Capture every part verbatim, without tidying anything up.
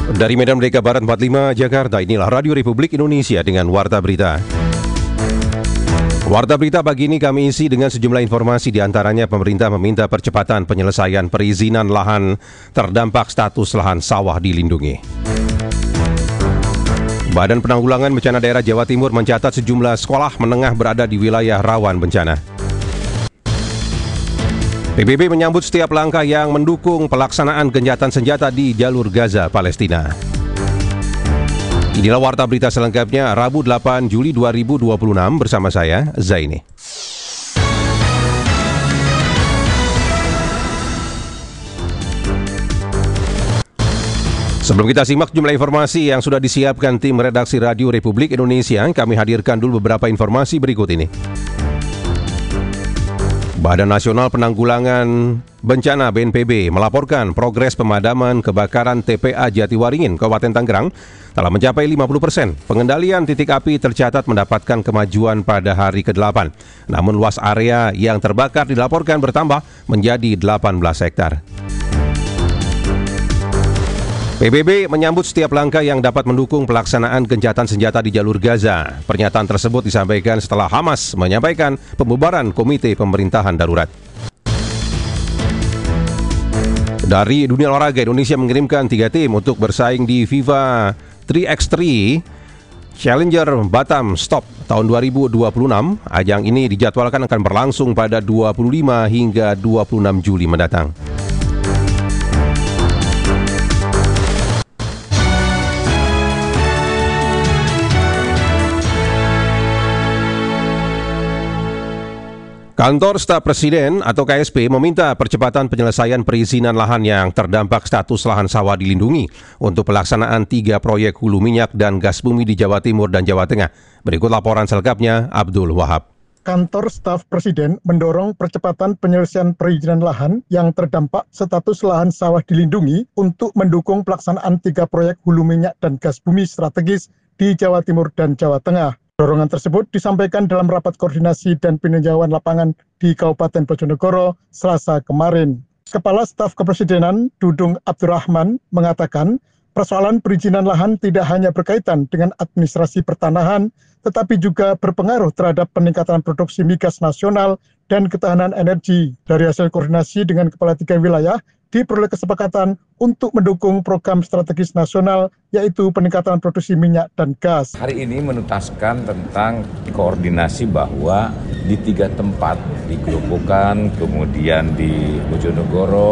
Dari Medan Merdeka Barat empat puluh lima Jakarta, inilah Radio Republik Indonesia dengan Warta Berita. Warta Berita pagi ini kami isi dengan sejumlah informasi, diantaranya pemerintah meminta percepatan penyelesaian perizinan lahan terdampak status lahan sawah dilindungi. Badan Penanggulangan Bencana Daerah Jawa Timur mencatat sejumlah sekolah menengah berada di wilayah rawan bencana. P B B menyambut setiap langkah yang mendukung pelaksanaan gencatan senjata di jalur Gaza, Palestina. Inilah Warta Berita selengkapnya Rabu delapan Juli dua ribu dua puluh enam bersama saya, Zaini. Sebelum kita simak jumlah informasi yang sudah disiapkan tim redaksi Radio Republik Indonesia, kami hadirkan dulu beberapa informasi berikut ini. Badan Nasional Penanggulangan Bencana B N P B melaporkan progres pemadaman kebakaran T P A Jatiwaringin, Kabupaten Tangerang telah mencapai lima puluh persen. Pengendalian titik api tercatat mendapatkan kemajuan pada hari kedelapan. Namun luas area yang terbakar dilaporkan bertambah menjadi delapan belas hektar. P B B menyambut setiap langkah yang dapat mendukung pelaksanaan gencatan senjata di jalur Gaza. Pernyataan tersebut disampaikan setelah Hamas menyampaikan pembubaran Komite Pemerintahan Darurat. Dari dunia olahraga, Indonesia mengirimkan tiga tim untuk bersaing di FIFA tiga by tiga Challenger Batam Stop tahun dua ribu dua puluh enam. Ajang ini dijadwalkan akan berlangsung pada dua puluh lima hingga dua puluh enam Juli mendatang. Kantor Staf Presiden atau K S P meminta percepatan penyelesaian perizinan lahan yang terdampak status lahan sawah dilindungi untuk pelaksanaan tiga proyek hulu minyak dan gas bumi di Jawa Timur dan Jawa Tengah. Berikut laporan selengkapnya Abdul Wahab. Kantor Staf Presiden mendorong percepatan penyelesaian perizinan lahan yang terdampak status lahan sawah dilindungi untuk mendukung pelaksanaan tiga proyek hulu minyak dan gas bumi strategis di Jawa Timur dan Jawa Tengah. Dorongan tersebut disampaikan dalam rapat koordinasi dan peninjauan lapangan di Kabupaten Bojonegoro Selasa kemarin. Kepala Staf Kepresidenan Dudung Abdurrahman mengatakan persoalan perizinan lahan tidak hanya berkaitan dengan administrasi pertanahan, tetapi juga berpengaruh terhadap peningkatan produksi migas nasional dan ketahanan energi. Dari hasil koordinasi dengan kepala tiga wilayah, diperoleh kesepakatan untuk mendukung program strategis nasional, yaitu peningkatan produksi minyak dan gas. Hari ini menuntaskan tentang koordinasi bahwa di tiga tempat, di Gerobokan, kemudian di Bojonegoro,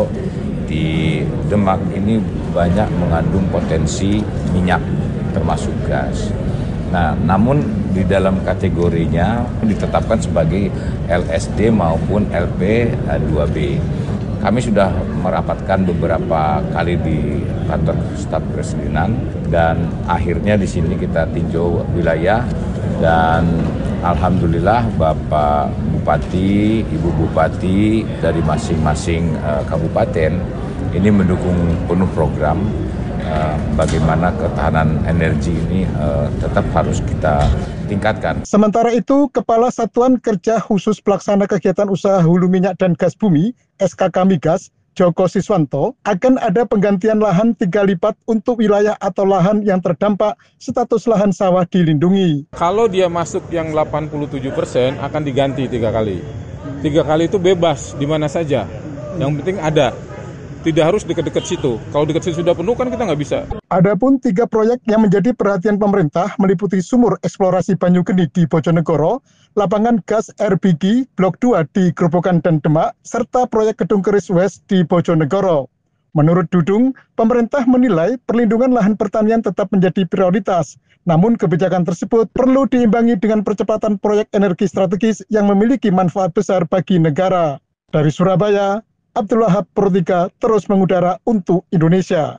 di Demak ini banyak mengandung potensi minyak termasuk gas. Nah, namun di dalam kategorinya ditetapkan sebagai L S D maupun L P dua B. Kami sudah merapatkan beberapa kali di kantor staf presidenan dan akhirnya di sini kita tinjau wilayah dan alhamdulillah Bapak Bupati, Ibu Bupati dari masing-masing uh, kabupaten ini mendukung penuh program uh, bagaimana ketahanan energi ini uh, tetap harus kita tingkatkan. Sementara itu, Kepala Satuan Kerja Khusus Pelaksana Kegiatan Usaha Hulu Minyak dan Gas Bumi S K K Migas, Joko Siswanto, akan ada penggantian lahan tiga lipat untuk wilayah atau lahan yang terdampak status lahan sawah dilindungi. Kalau dia masuk yang delapan puluh tujuh persen akan diganti tiga kali. Tiga kali itu bebas di mana saja. Yang penting ada. Tidak harus dekat-dekat situ. Kalau dekat situ sudah penuh kan kita nggak bisa. Adapun tiga proyek yang menjadi perhatian pemerintah meliputi sumur eksplorasi Banyu Geni di Bojonegoro, lapangan gas R B G Blok dua di Gerobokan dan Demak, serta proyek Gedung Keris West di Bojonegoro. Menurut Dudung, pemerintah menilai perlindungan lahan pertanian tetap menjadi prioritas. Namun kebijakan tersebut perlu diimbangi dengan percepatan proyek energi strategis yang memiliki manfaat besar bagi negara. Dari Surabaya, Abdul Wahab Pro tiga terus mengudara untuk Indonesia.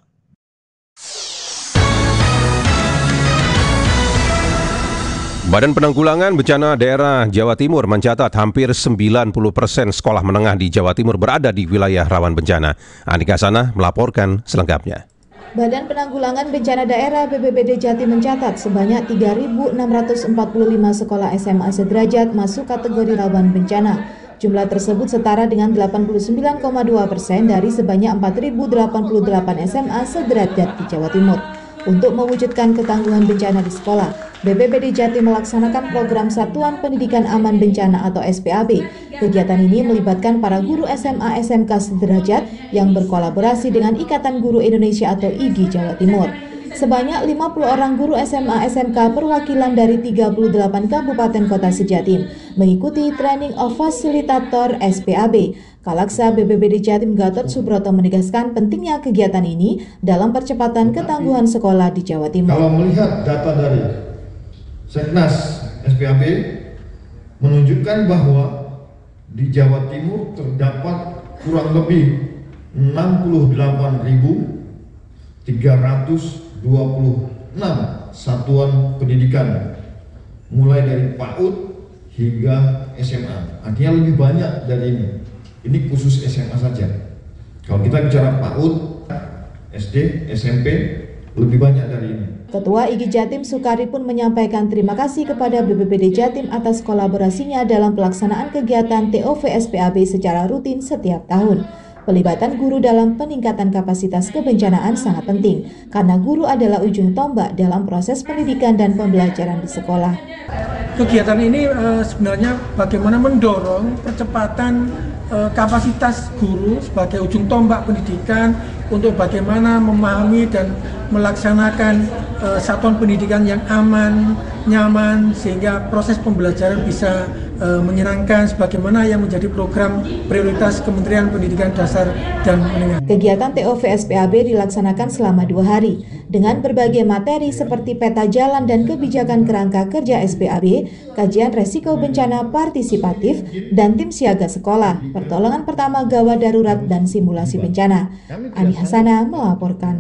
Badan Penanggulangan Bencana Daerah Jawa Timur mencatat hampir sembilan puluh persen sekolah menengah di Jawa Timur berada di wilayah rawan bencana. Andika Sana melaporkan selengkapnya. Badan Penanggulangan Bencana Daerah B P B D Jatim mencatat sebanyak tiga ribu enam ratus empat puluh lima sekolah S M A sederajat masuk kategori rawan bencana. Jumlah tersebut setara dengan delapan puluh sembilan koma dua persen dari sebanyak empat ribu delapan puluh delapan S M A sederajat di Jawa Timur. Untuk mewujudkan ketangguhan bencana di sekolah, B P B D Jatim melaksanakan program Satuan Pendidikan Aman Bencana atau S P A B. Kegiatan ini melibatkan para guru S M A S M K sederajat yang berkolaborasi dengan Ikatan Guru Indonesia atau I G I Jawa Timur. Sebanyak lima puluh orang guru S M A S M K perwakilan dari tiga puluh delapan kabupaten kota sejatim mengikuti Training of Facilitator S P A B. Kalaksa B P B D Jatim Gatot Subroto menegaskan pentingnya kegiatan ini dalam percepatan ketangguhan sekolah di Jawa Timur. Kalau melihat data dari Seknas S P A B menunjukkan bahwa di Jawa Timur terdapat kurang lebih enam puluh delapan ribu tiga ratus dua puluh enam satuan pendidikan mulai dari PAUD hingga S M A. Artinya lebih banyak dari ini. Ini khusus S M A saja. Kalau kita bicara PAUD, S D, S M P lebih banyak dari ini. Ketua I G I Jatim Sukari pun menyampaikan terima kasih kepada B P B D Jatim atas kolaborasinya dalam pelaksanaan kegiatan T O V S P A B secara rutin setiap tahun. Pelibatan guru dalam peningkatan kapasitas kebencanaan sangat penting, karena guru adalah ujung tombak dalam proses pendidikan dan pembelajaran di sekolah. Kegiatan ini e, sebenarnya bagaimana mendorong percepatan e, kapasitas guru sebagai ujung tombak pendidikan untuk bagaimana memahami dan melaksanakan e, satuan pendidikan yang aman, nyaman, sehingga proses pembelajaran bisa e, menyenangkan sebagaimana yang menjadi program prioritas Kementerian Pendidikan Dasar dan Menengah. Kegiatan T O V S P A B dilaksanakan selama dua hari dengan berbagai materi seperti peta jalan dan kebijakan kerangka kerja S P A B, kajian resiko bencana partisipatif, dan tim siaga sekolah, pertolongan pertama gawat darurat, dan simulasi bencana. Ani Hasana melaporkan.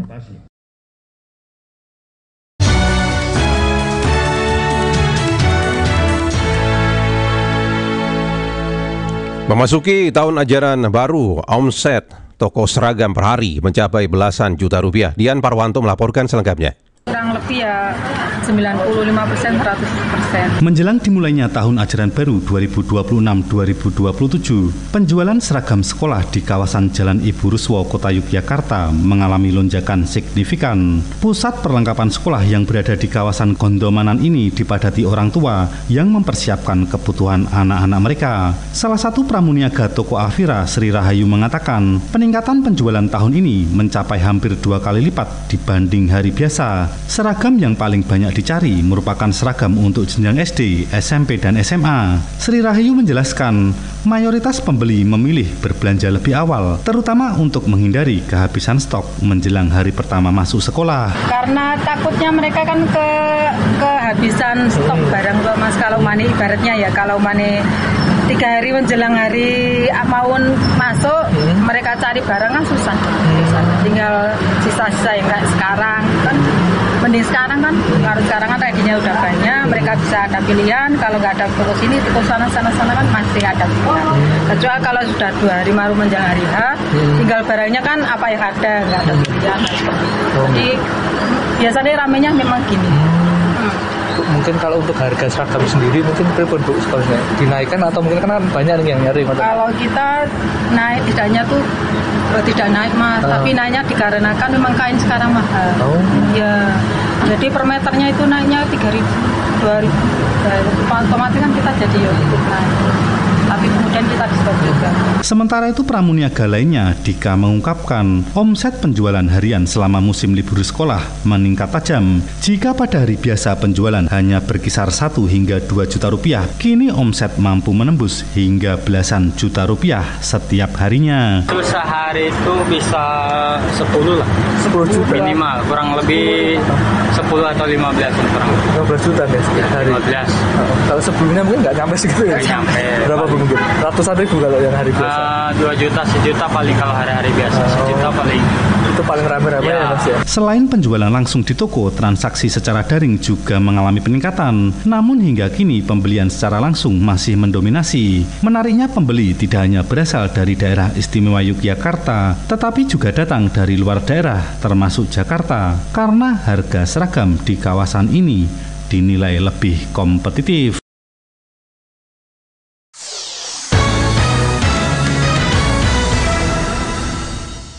Memasuki tahun ajaran baru, omset toko seragam per hari mencapai belasan juta rupiah. Dian Parwanto melaporkan selengkapnya. Kurang lebih ya sembilan puluh lima persen, seratus persen. Menjelang dimulainya tahun ajaran baru dua ribu dua puluh enam dua ribu dua puluh tujuh, penjualan seragam sekolah di kawasan Jalan Ibu Ruswo, Kota Yogyakarta mengalami lonjakan signifikan. Pusat perlengkapan sekolah yang berada di kawasan Gondomanan ini dipadati orang tua yang mempersiapkan kebutuhan anak-anak mereka. Salah satu pramuniaga toko Afira, Sri Rahayu, mengatakan peningkatan penjualan tahun ini mencapai hampir dua kali lipat dibanding hari biasa. Seragam yang paling banyak dicari merupakan seragam untuk jenjang S D, S M P, dan S M A. Sri Rahayu menjelaskan, mayoritas pembeli memilih berbelanja lebih awal, terutama untuk menghindari kehabisan stok menjelang hari pertama masuk sekolah. Karena takutnya mereka kan ke kehabisan stok barang tuh Mas. Kalau mane ibaratnya ya, kalau mane tiga hari menjelang hari mau masuk, hmm. mereka cari barang kan susah. susah. Tinggal sisa-sisa yang kayak sekarang kan. Mending sekarang kan, harus sekarang kan ready-nya udah banyak, mereka bisa ada pilihan. Kalau nggak ada toko sini, toko sana sana sana kan masih ada pilihan. Kecuali kalau sudah dua hari baru menjelang hari H, hmm. tinggal barangnya kan apa yang ada, nggak ada pilihan. Jadi biasanya ramenya memang gini. Hmm. Mungkin kalau untuk harga seragam sendiri mungkin berapa Bu sekolahnya? Dinaikkan atau mungkin kan banyak yang nyari? Kalau kita naik tidaknya tuh tidak naik Mas, uh. tapi naiknya dikarenakan memang kain sekarang mahal. Oh. Ya, jadi per meternya itu naiknya tiga ribu, dua ribu. Otomatis kan kita jadi ya ikut naik. Tapi kemudian kita diskon juga. Sementara itu pramuniaga lainnya, Dika, mengungkapkan omset penjualan harian selama musim libur sekolah meningkat tajam. Jika pada hari biasa penjualan hanya berkisar satu hingga dua juta rupiah, kini omset mampu menembus hingga belasan juta rupiah setiap harinya. Itu sehari itu bisa sepuluh lah, sepuluh juta minimal, kurang lebih sepuluh atau lima belas kurang lebih. lima belas juta deh setiap hari. lima belas. Kalau sebelumnya mungkin nggak nyampe segitu ya? Nggak nyampe. Berapa Bu mungkin? Ratusan ribu kalau yang hari biasa? Uh, dua juta, sejuta paling kalau hari-hari biasa. Oh. Sejuta paling. Itu paling rame-rame ya. ya Mas ya? Selain penjualan langsung di toko, transaksi secara daring juga mengalami peningkatan. Namun hingga kini pembelian secara langsung masih mendominasi. Menariknya pembeli tidak hanya berasal dari daerah istimewa Yogyakarta, tetapi juga datang dari luar daerah termasuk Jakarta, karena harga seragam di kawasan ini dinilai lebih kompetitif.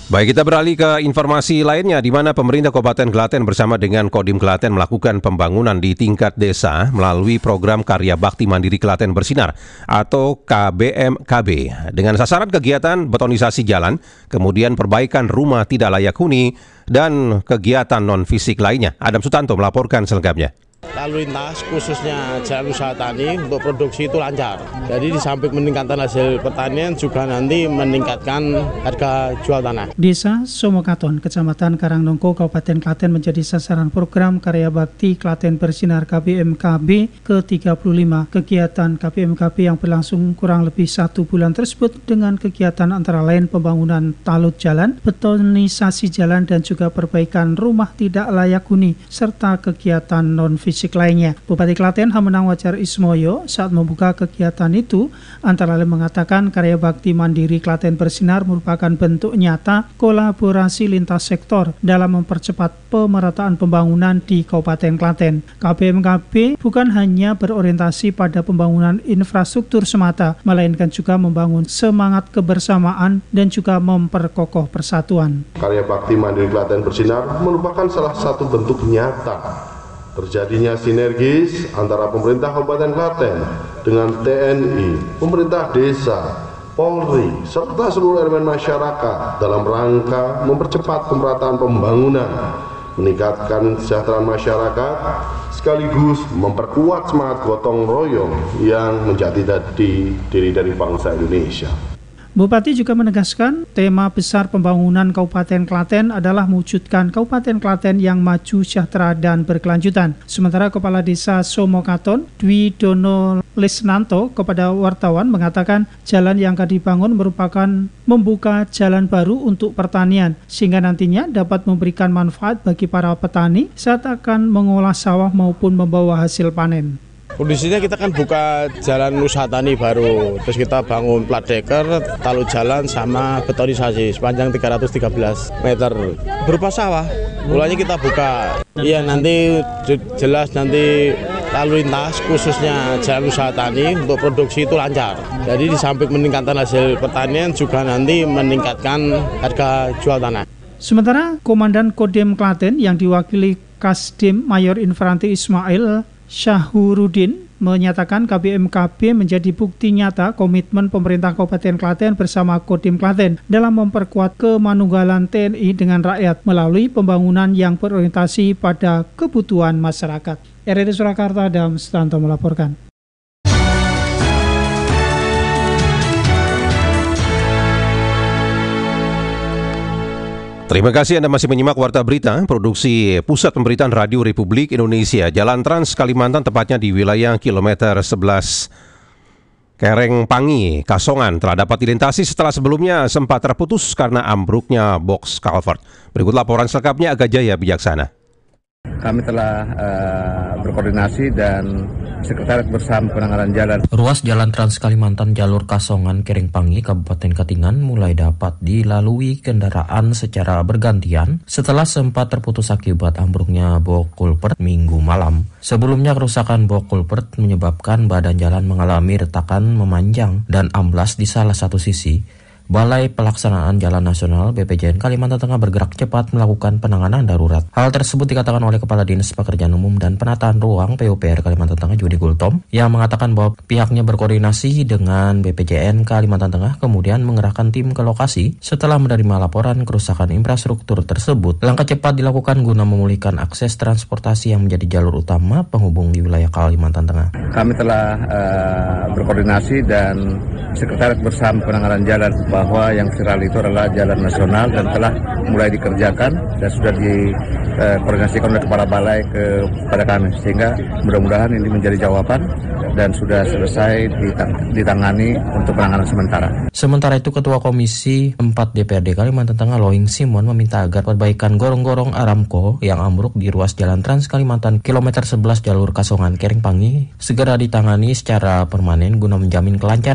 Baik, kita beralih ke informasi lainnya di mana pemerintah Kabupaten Klaten bersama dengan Kodim Klaten melakukan pembangunan di tingkat desa melalui program Karya Bakti Mandiri Klaten Bersinar atau K B M K B dengan sasaran kegiatan betonisasi jalan, kemudian perbaikan rumah tidak layak huni dan kegiatan non-fisik lainnya. Adam Sutanto melaporkan selengkapnya. Lalu lintas khususnya jalan usaha tani untuk produksi itu lancar. Jadi di samping meningkatkan hasil pertanian juga nanti meningkatkan harga jual tanah. Desa Somokaton, Kecamatan Karangnongko, Kabupaten Klaten menjadi sasaran program Karya Bakti Klaten Bersinar K B M K B ke tiga puluh lima. Kegiatan K B M K B yang berlangsung kurang lebih satu bulan tersebut dengan kegiatan antara lain pembangunan talut jalan, betonisasi jalan dan juga perbaikan rumah tidak layak huni serta kegiatan non-fisik fisik lainnya. Bupati Klaten Hamenang Wajar Ismoyo saat membuka kegiatan itu antara lain mengatakan Karya Bakti Mandiri Klaten Bersinar merupakan bentuk nyata kolaborasi lintas sektor dalam mempercepat pemerataan pembangunan di Kabupaten Klaten. K B M K B bukan hanya berorientasi pada pembangunan infrastruktur semata, melainkan juga membangun semangat kebersamaan dan juga memperkokoh persatuan. Karya Bakti Mandiri Klaten Bersinar merupakan salah satu bentuk nyata terjadinya sinergis antara pemerintah Kabupaten Klaten dengan T N I, pemerintah desa, Polri, serta seluruh elemen masyarakat dalam rangka mempercepat pemerataan pembangunan, meningkatkan kesejahteraan masyarakat, sekaligus memperkuat semangat gotong royong yang menjadi diri dari bangsa Indonesia. Bupati juga menegaskan tema besar pembangunan Kabupaten Klaten adalah mewujudkan Kabupaten Klaten yang maju, sejahtera, dan berkelanjutan. Sementara Kepala Desa Somokaton, Dwi Dono Lesnanto, kepada wartawan mengatakan jalan yang akan dibangun merupakan membuka jalan baru untuk pertanian, sehingga nantinya dapat memberikan manfaat bagi para petani saat akan mengolah sawah maupun membawa hasil panen. Kondisinya kita kan buka jalan usaha tani baru, terus kita bangun plat deker, talut jalan sama betonisasi sepanjang tiga ratus tiga belas meter berupa sawah. Mulanya kita buka, iya nanti jelas nanti lalu lintas khususnya jalan usaha tani untuk produksi itu lancar. Jadi di samping meningkatkan hasil pertanian juga nanti meningkatkan harga jual tanah. Sementara Komandan Kodim Klaten yang diwakili Kasdim Mayor Infantri Ismail Syahurudin menyatakan K B M K B menjadi bukti nyata komitmen pemerintah Kabupaten Klaten bersama Kodim Klaten dalam memperkuat kemanunggalan T N I dengan rakyat melalui pembangunan yang berorientasi pada kebutuhan masyarakat. R R I Surakarta, Adam Sutanto melaporkan. Terima kasih Anda masih menyimak Warta Berita, produksi Pusat Pemberitaan Radio Republik Indonesia. Jalan Trans Kalimantan tepatnya di wilayah kilometer sebelas Kerengpangi, Kasongan telah dapat dilintasi setelah sebelumnya sempat terputus karena ambruknya box culvert. Berikut laporan selengkapnya Aga Jaya Bijaksana. Kami telah uh, berkoordinasi dan Sekretariat Bersama Penanganan Jalan. Ruas Jalan Trans Kalimantan jalur Kasongan Kerengpangi Kabupaten Katingan mulai dapat dilalui kendaraan secara bergantian setelah sempat terputus akibat ambruknya box culvert Minggu malam. Sebelumnya kerusakan box culvert menyebabkan badan jalan mengalami retakan memanjang dan amblas di salah satu sisi. Balai Pelaksanaan Jalan Nasional B P J N Kalimantan Tengah bergerak cepat melakukan penanganan darurat. Hal tersebut dikatakan oleh Kepala Dinas Pekerjaan Umum dan Penataan Ruang P U P R Kalimantan Tengah Judi Gultom yang mengatakan bahwa pihaknya berkoordinasi dengan B P J N Kalimantan Tengah kemudian mengerahkan tim ke lokasi setelah menerima laporan kerusakan infrastruktur tersebut. Langkah cepat dilakukan guna memulihkan akses transportasi yang menjadi jalur utama penghubung di wilayah Kalimantan Tengah. Kami telah uh, berkoordinasi dan Sekretariat Bersama Penanganan Jalan bahwa yang viral itu adalah jalan nasional dan telah mulai dikerjakan dan sudah dikoordinasikan oleh Kepala Balai kepada kami, sehingga mudah-mudahan ini menjadi jawaban dan sudah selesai ditangani untuk penanganan sementara. Sementara itu Ketua Komisi empat D P R D Kalimantan Tengah Loing Simon meminta agar perbaikan gorong-gorong Aramco yang ambruk di ruas Jalan Trans Kalimantan kilometer sebelas jalur Kasongan Kerengpangi segera ditangani secara permanen guna menjamin kelancaran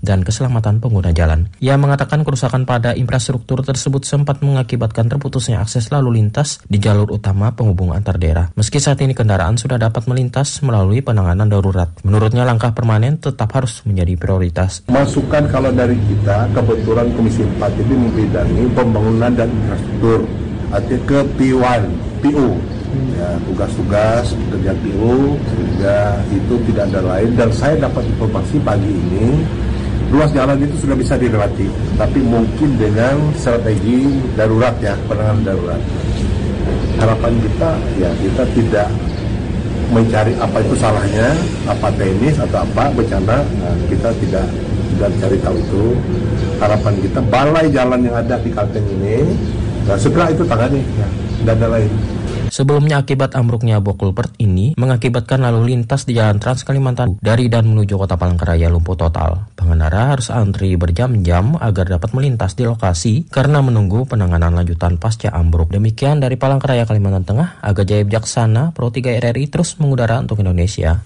dan keselamatan pengguna jalan. Ia mengatakan kerusakan pada infrastruktur tersebut sempat mengakibatkan terputusnya akses lalu lintas di jalur utama penghubung antar daerah. Meski saat ini kendaraan sudah dapat melintas melalui penanganan darurat, menurutnya langkah permanen tetap harus menjadi prioritas. Masukan kalau dari kita, kebetulan Komisi empat ini membidangi pembangunan dan infrastruktur, artinya ke P satu, P O, ya, tugas-tugas kerja P O, sehingga itu tidak ada lain. Dan saya dapat informasi pagi ini, ruas jalan itu sudah bisa dilewati, tapi mungkin dengan strategi darurat ya, penanganan darurat. Harapan kita, ya kita tidak mencari apa itu salahnya, apa teknis atau apa bencana, nah, kita tidak tidak cari tahu itu. Harapan kita balai jalan yang ada di Kalteng ini, nah, segera itu tangani, ya, tidak ada lain. Sebelumnya akibat ambruknya bok kulvert ini mengakibatkan lalu lintas di Jalan Trans Kalimantan dari dan menuju Kota Palangkaraya lumpuh total. Pengendara harus antri berjam-jam agar dapat melintas di lokasi karena menunggu penanganan lanjutan pasca ambruk. Demikian dari Palangkaraya, Kalimantan Tengah, Aga Jaya Bijaksana, Pro tiga R R I terus mengudara untuk Indonesia.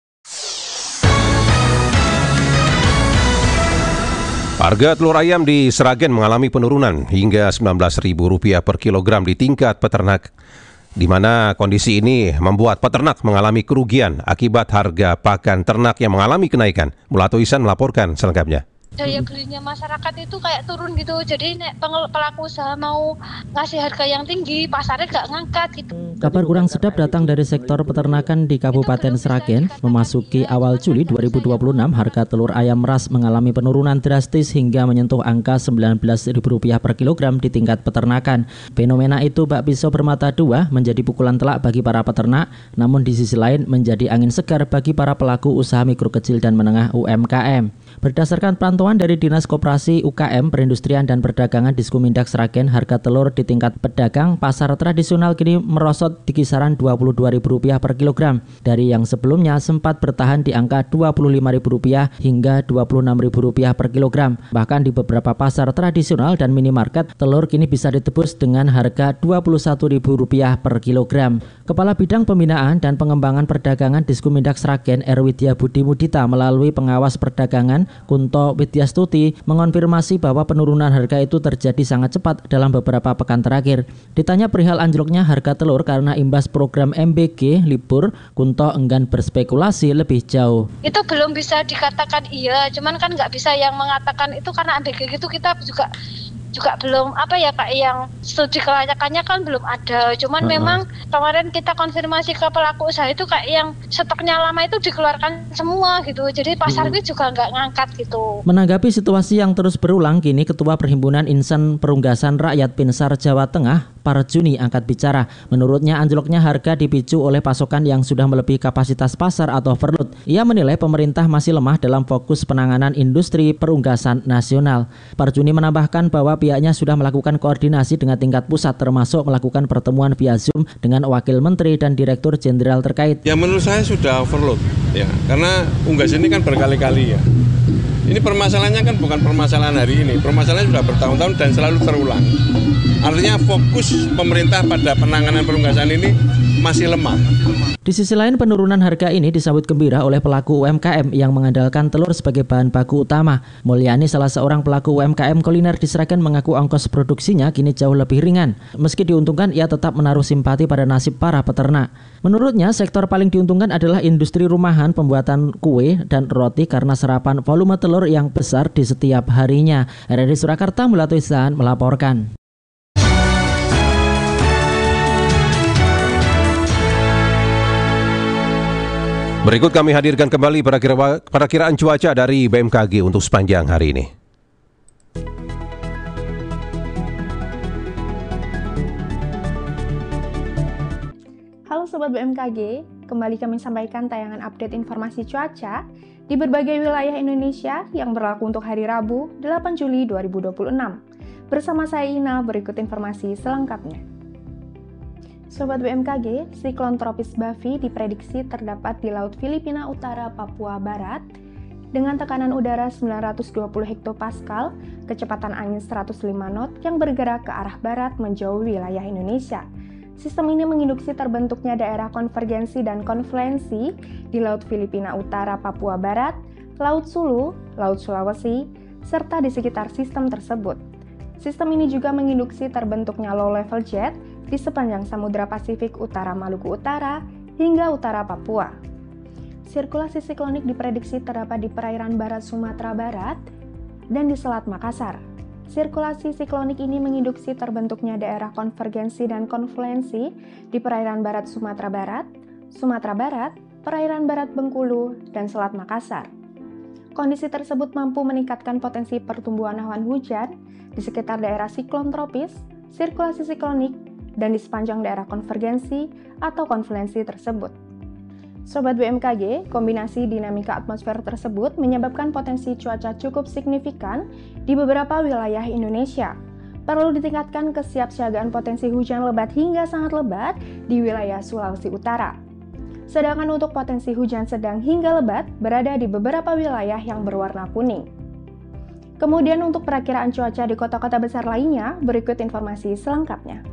Harga telur ayam di Sragen mengalami penurunan hingga sembilan belas ribu rupiah per kilogram di tingkat peternak, di mana kondisi ini membuat peternak mengalami kerugian akibat harga pakan ternak yang mengalami kenaikan. Mulato Ihsan melaporkan selengkapnya. Daya belinya masyarakat itu kayak turun gitu, jadi nek pelaku usaha mau ngasih harga yang tinggi, pasarnya gak ngangkat gitu. Kabar kurang sedap datang dari sektor peternakan di Kabupaten Sragen. Memasuki awal Juli dua ribu dua puluh enam, harga telur ayam ras mengalami penurunan drastis hingga menyentuh angka sembilan belas ribu rupiah per kilogram di tingkat peternakan. Fenomena itu bak pisau bermata dua, menjadi pukulan telak bagi para peternak, namun di sisi lain menjadi angin segar bagi para pelaku usaha mikro kecil dan menengah U M K M. Berdasarkan pantauan dari Dinas Koperasi U K M, Perindustrian dan Perdagangan Diskumindag Sragen, harga telur di tingkat pedagang pasar tradisional kini merosot di kisaran dua puluh dua ribu rupiah per kilogram. Dari yang sebelumnya sempat bertahan di angka dua puluh lima ribu rupiah hingga dua puluh enam ribu rupiah per kilogram. Bahkan di beberapa pasar tradisional dan minimarket, telur kini bisa ditebus dengan harga dua puluh satu ribu rupiah per kilogram. Kepala Bidang Pembinaan dan Pengembangan Perdagangan Diskumindag Sragen, Erwidya Budi Mudita, melalui pengawas perdagangan Kunto Widyastuti, mengonfirmasi bahwa penurunan harga itu terjadi sangat cepat dalam beberapa pekan terakhir. Ditanya perihal anjloknya harga telur karena imbas program M B G libur, Kunto enggan berspekulasi lebih jauh. Itu belum bisa dikatakan iya, cuman kan nggak bisa yang mengatakan itu karena M B G gitu, kita juga juga belum apa ya Kak, yang studi kelayakannya kan belum ada. Cuman uh-huh. memang kemarin kita konfirmasi ke pelaku usaha itu kayak yang stoknya lama itu dikeluarkan semua gitu. Jadi pasar uh-huh. itu juga nggak ngangkat gitu. Menanggapi situasi yang terus berulang, kini Ketua Perhimpunan Insan Perunggasan Rakyat Pinsar Jawa Tengah, Parjuni, angkat bicara. Menurutnya anjloknya harga dipicu oleh pasokan yang sudah melebihi kapasitas pasar atau overload. Ia menilai pemerintah masih lemah dalam fokus penanganan industri perunggasan nasional. Parjuni menambahkan bahwa pihaknya sudah melakukan koordinasi dengan tingkat pusat, termasuk melakukan pertemuan via Zoom dengan Wakil Menteri dan Direktur Jenderal terkait. Ya menurut saya sudah overload ya, karena unggas ini kan berkali-kali ya. Ini permasalahannya kan bukan permasalahan hari ini, permasalahannya sudah bertahun-tahun dan selalu terulang. Artinya fokus pemerintah pada penanganan perunggasan ini masih lemah. Di sisi lain, penurunan harga ini disambut gembira oleh pelaku U M K M yang mengandalkan telur sebagai bahan baku utama. Mulyani, salah seorang pelaku U M K M kuliner di Sragen, mengaku ongkos produksinya kini jauh lebih ringan. Meski diuntungkan, ia tetap menaruh simpati pada nasib para peternak. Menurutnya, sektor paling diuntungkan adalah industri rumahan pembuatan kue dan roti karena serapan volume telur yang besar di setiap harinya. R R I Surakarta, Mulato Ihsan melaporkan. Berikut kami hadirkan kembali perakiraan cuaca dari B M K G untuk sepanjang hari ini. Halo Sobat B M K G, kembali kami sampaikan tayangan update informasi cuaca di berbagai wilayah Indonesia yang berlaku untuk hari Rabu, delapan Juli dua ribu dua puluh enam. Bersama saya Ina, berikut informasi selengkapnya. Sobat B M K G, siklon tropis Bavi diprediksi terdapat di Laut Filipina Utara, Papua Barat dengan tekanan udara sembilan ratus dua puluh hektopascal, kecepatan angin seratus lima knot yang bergerak ke arah barat menjauhi wilayah Indonesia. Sistem ini menginduksi terbentuknya daerah konvergensi dan konfluensi di Laut Filipina Utara, Papua Barat Laut Sulu, Laut Sulawesi, serta di sekitar sistem tersebut. Sistem ini juga menginduksi terbentuknya low level jet di sepanjang Samudra Pasifik utara Maluku Utara hingga utara Papua. Sirkulasi siklonik diprediksi terdapat di perairan barat Sumatera Barat dan di Selat Makassar. Sirkulasi siklonik ini menginduksi terbentuknya daerah konvergensi dan konfluensi di perairan barat Sumatera Barat, Sumatera Barat, perairan barat Bengkulu, dan Selat Makassar. Kondisi tersebut mampu meningkatkan potensi pertumbuhan awan hujan di sekitar daerah siklon tropis, sirkulasi siklonik, dan di sepanjang daerah konvergensi atau konfluensi tersebut. Sobat B M K G, kombinasi dinamika atmosfer tersebut menyebabkan potensi cuaca cukup signifikan di beberapa wilayah Indonesia. Perlu ditingkatkan kesiapsiagaan potensi hujan lebat hingga sangat lebat di wilayah Sulawesi Utara. Sedangkan untuk potensi hujan sedang hingga lebat berada di beberapa wilayah yang berwarna kuning. Kemudian untuk perakiraan cuaca di kota-kota besar lainnya, berikut informasi selengkapnya.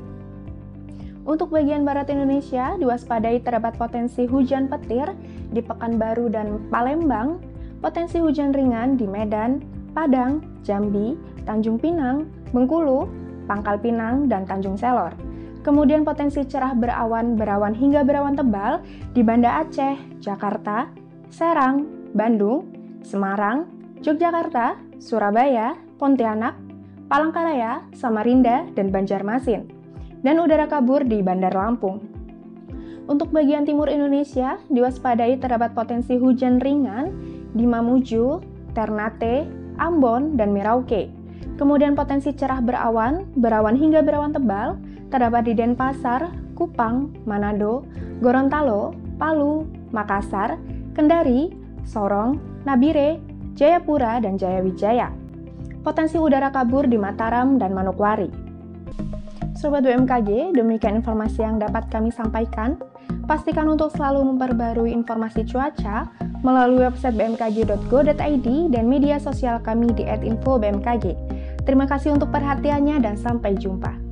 Untuk bagian barat Indonesia, diwaspadai terdapat potensi hujan petir di Pekanbaru dan Palembang, potensi hujan ringan di Medan, Padang, Jambi, Tanjung Pinang, Bengkulu, Pangkal Pinang, dan Tanjung Selor. Kemudian potensi cerah berawan, berawan hingga berawan tebal di Banda Aceh, Jakarta, Serang, Bandung, Semarang, Yogyakarta, Surabaya, Pontianak, Palangkaraya, Samarinda, dan Banjarmasin. Dan udara kabur di Bandar Lampung. Untuk bagian timur Indonesia, diwaspadai terdapat potensi hujan ringan di Mamuju, Ternate, Ambon, dan Merauke. Kemudian potensi cerah berawan, berawan hingga berawan tebal terdapat di Denpasar, Kupang, Manado, Gorontalo, Palu, Makassar, Kendari, Sorong, Nabire, Jayapura, dan Jayawijaya. Potensi udara kabur di Mataram dan Manokwari. Sobat B M K G, demikian informasi yang dapat kami sampaikan. Pastikan untuk selalu memperbarui informasi cuaca melalui website b m k g dot go dot i d dan media sosial kami di et info b m k g. Terima kasih untuk perhatiannya dan sampai jumpa.